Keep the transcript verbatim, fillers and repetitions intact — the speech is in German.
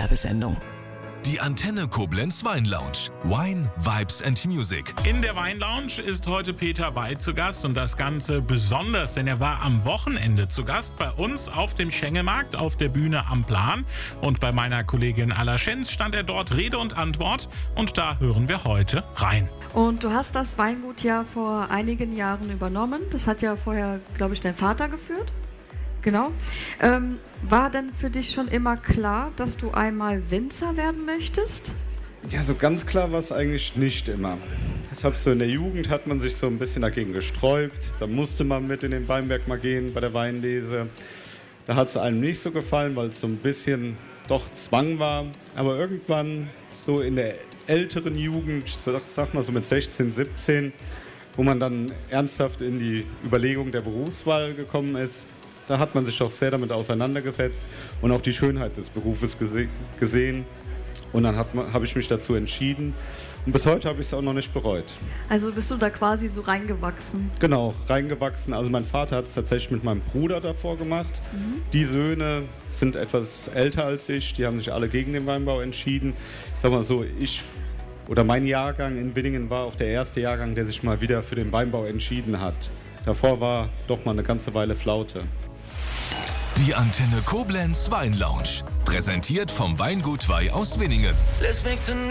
Werbesendung. Die Antenne Koblenz Weinlounge. Wine, Vibes and Music. In der Weinlounge ist heute Peter Weid zu Gast und das Ganze besonders, denn er war am Wochenende zu Gast bei uns auf dem Schengelmarkt auf der Bühne am Plan. Und bei meiner Kollegin Alla Schenz stand er dort Rede und Antwort und da hören wir heute rein. Und du hast das Weingut ja vor einigen Jahren übernommen. Das hat ja vorher, glaube ich, dein Vater geführt. Genau. Ähm, war denn für dich schon immer klar, dass du einmal Winzer werden möchtest? Ja, so ganz klar war es eigentlich nicht immer. Deshalb so in der Jugend hat man sich so ein bisschen dagegen gesträubt. Da musste man mit in den Weinberg mal gehen bei der Weinlese. Da hat es einem nicht so gefallen, weil es so ein bisschen doch Zwang war. Aber irgendwann so in der älteren Jugend, sag, sag mal so mit sechzehn, siebzehn, wo man dann ernsthaft in die Überlegung der Berufswahl gekommen ist, da hat man sich doch sehr damit auseinandergesetzt und auch die Schönheit des Berufes gese- gesehen. Und dann habe ich mich dazu entschieden. Und bis heute habe ich es auch noch nicht bereut. Also bist du da quasi so reingewachsen? Genau, reingewachsen. Also mein Vater hat es tatsächlich mit meinem Bruder davor gemacht. Mhm. Die Söhne sind etwas älter als ich. Die haben sich alle gegen den Weinbau entschieden. Ich sag mal so, ich oder mein Jahrgang in Winningen war auch der erste Jahrgang, der sich mal wieder für den Weinbau entschieden hat. Davor war doch mal eine ganze Weile Flaute. Die Antenne Koblenz Weinlounge. Präsentiert vom Weingut Weih aus Winningen.